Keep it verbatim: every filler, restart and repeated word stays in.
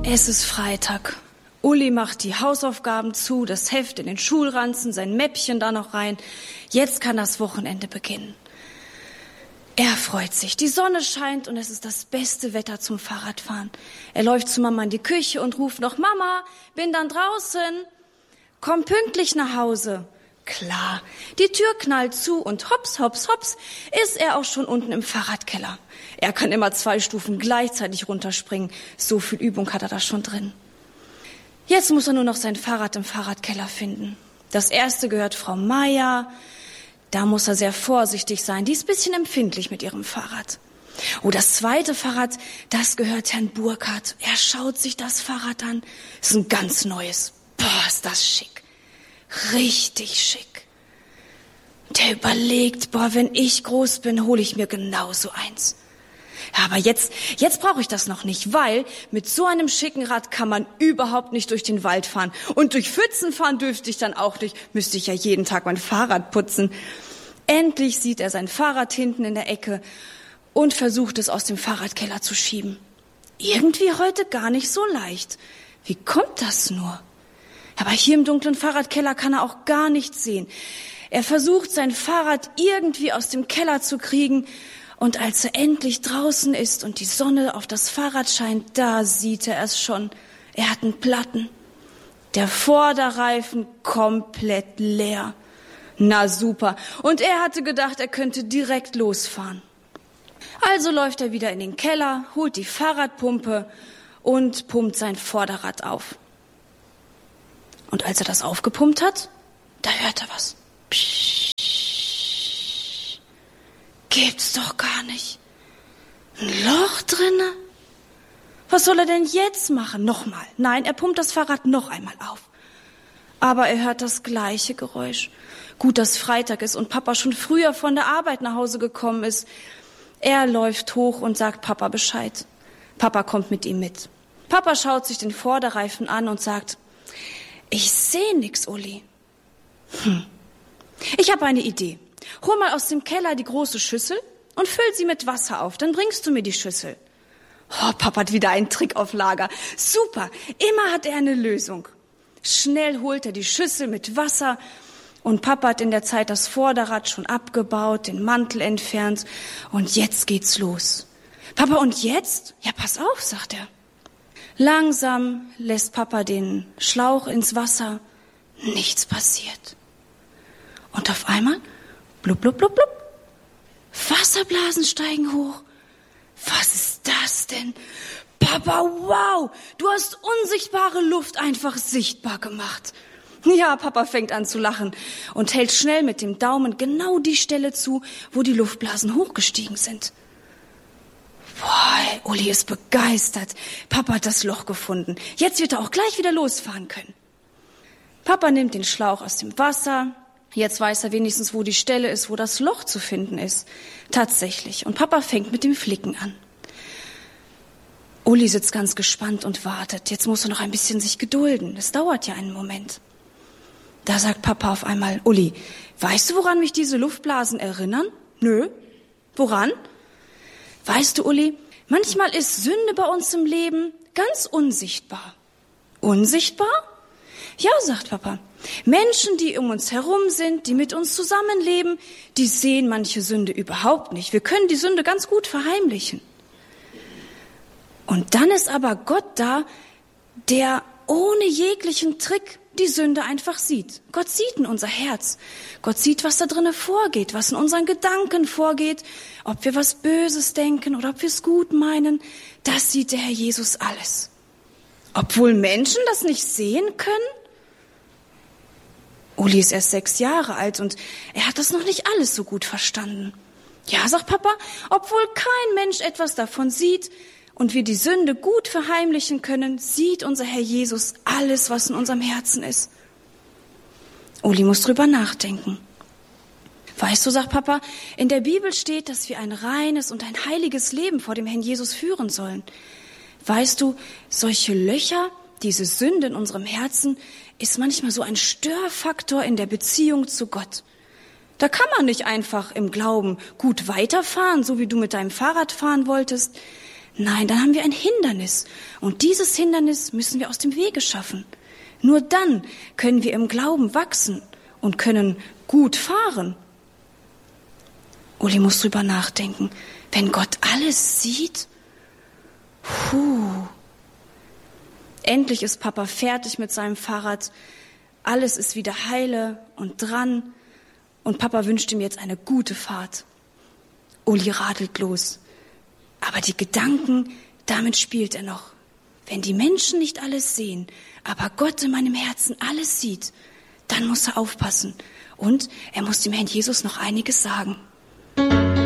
Es ist Freitag. Uli macht die Hausaufgaben zu, das Heft in den Schulranzen, sein Mäppchen da noch rein. Jetzt kann das Wochenende beginnen. Er freut sich. Die Sonne scheint und es ist das beste Wetter zum Fahrradfahren. Er läuft zu Mama in die Küche und ruft noch: Mama, bin dann draußen. Komm pünktlich nach Hause. Klar, die Tür knallt zu und hops, hops, hops ist er auch schon unten im Fahrradkeller. Er kann immer zwei Stufen gleichzeitig runterspringen. So viel Übung hat er da schon drin. Jetzt muss er nur noch sein Fahrrad im Fahrradkeller finden. Das erste gehört Frau Meier. Da muss er sehr vorsichtig sein. Die ist ein bisschen empfindlich mit ihrem Fahrrad. Oh, das zweite Fahrrad, das gehört Herrn Burkhardt. Er schaut sich das Fahrrad an. Ist ein ganz neues. Boah, ist das schick. Richtig schick. Der überlegt, boah, wenn ich groß bin, hole ich mir genauso eins. Ja, aber jetzt, jetzt brauche ich das noch nicht, weil mit so einem schicken Rad kann man überhaupt nicht durch den Wald fahren. Und durch Pfützen fahren dürfte ich dann auch nicht. Müsste ich ja jeden Tag mein Fahrrad putzen. Endlich sieht er sein Fahrrad hinten in der Ecke und versucht es aus dem Fahrradkeller zu schieben. Irgendwie heute gar nicht so leicht. Wie kommt das nur? Aber hier im dunklen Fahrradkeller kann er auch gar nichts sehen. Er versucht, sein Fahrrad irgendwie aus dem Keller zu kriegen. Und als er endlich draußen ist und die Sonne auf das Fahrrad scheint, da sieht er es schon. Er hat einen Platten. Der Vorderreifen komplett leer. Na super. Und er hatte gedacht, er könnte direkt losfahren. Also läuft er wieder in den Keller, holt die Fahrradpumpe und pumpt sein Vorderrad auf. Und als er das aufgepumpt hat, da hört er was. Psst. Gibt's doch gar nicht. Ein Loch drinne? Was soll er denn jetzt machen? Nochmal. Nein, er pumpt das Fahrrad noch einmal auf. Aber er hört das gleiche Geräusch. Gut, dass Freitag ist und Papa schon früher von der Arbeit nach Hause gekommen ist. Er läuft hoch und sagt Papa Bescheid. Papa kommt mit ihm mit. Papa schaut sich den Vorderreifen an und sagt: Ich sehe nix, Uli. Hm. Ich habe eine Idee. Hol mal aus dem Keller die große Schüssel und füll sie mit Wasser auf. Dann bringst du mir die Schüssel. Oh, Papa hat wieder einen Trick auf Lager. Super, immer hat er eine Lösung. Schnell holt er die Schüssel mit Wasser und Papa hat in der Zeit das Vorderrad schon abgebaut, den Mantel entfernt und jetzt geht's los. Papa, und jetzt? Ja, pass auf, sagt er. Langsam lässt Papa den Schlauch ins Wasser. Nichts passiert. Und auf einmal, blub, blub, blub, blub, Wasserblasen steigen hoch. Was ist das denn? Papa, wow, du hast unsichtbare Luft einfach sichtbar gemacht. Ja, Papa fängt an zu lachen und hält schnell mit dem Daumen genau die Stelle zu, wo die Luftblasen hochgestiegen sind. Boah, Uli ist begeistert. Papa hat das Loch gefunden. Jetzt wird er auch gleich wieder losfahren können. Papa nimmt den Schlauch aus dem Wasser. Jetzt weiß er wenigstens, wo die Stelle ist, wo das Loch zu finden ist. Tatsächlich. Und Papa fängt mit dem Flicken an. Uli sitzt ganz gespannt und wartet. Jetzt muss er noch ein bisschen sich gedulden. Es dauert ja einen Moment. Da sagt Papa auf einmal: Uli, weißt du, woran mich diese Luftblasen erinnern? Nö. Woran? Weißt du, Uli, manchmal ist Sünde bei uns im Leben ganz unsichtbar. Unsichtbar? Ja, sagt Papa. Menschen, die um uns herum sind, die mit uns zusammenleben, die sehen manche Sünde überhaupt nicht. Wir können die Sünde ganz gut verheimlichen. Und dann ist aber Gott da, der ohne jeglichen Trick die Sünde einfach sieht. Gott sieht in unser Herz. Gott sieht, was da drinnen vorgeht, was in unseren Gedanken vorgeht, ob wir was Böses denken oder ob wir es gut meinen. Das sieht der Herr Jesus alles. Obwohl Menschen das nicht sehen können? Uli ist erst sechs Jahre alt und er hat das noch nicht alles so gut verstanden. Ja, sagt Papa, obwohl kein Mensch etwas davon sieht und wir die Sünde gut verheimlichen können, sieht unser Herr Jesus alles, was in unserem Herzen ist. Uli muss drüber nachdenken. Weißt du, sagt Papa, in der Bibel steht, dass wir ein reines und ein heiliges Leben vor dem Herrn Jesus führen sollen. Weißt du, solche Löcher, diese Sünde in unserem Herzen, ist manchmal so ein Störfaktor in der Beziehung zu Gott. Da kann man nicht einfach im Glauben gut weiterfahren, so wie du mit deinem Fahrrad fahren wolltest. Nein, dann haben wir ein Hindernis. Und dieses Hindernis müssen wir aus dem Wege schaffen. Nur dann können wir im Glauben wachsen und können gut fahren. Uli muss drüber nachdenken. Wenn Gott alles sieht? Puh. Endlich ist Papa fertig mit seinem Fahrrad. Alles ist wieder heile und dran. Und Papa wünscht ihm jetzt eine gute Fahrt. Uli radelt los. Aber die Gedanken, damit spielt er noch. Wenn die Menschen nicht alles sehen, aber Gott in meinem Herzen alles sieht, dann muss er aufpassen. Und er muss dem Herrn Jesus noch einiges sagen.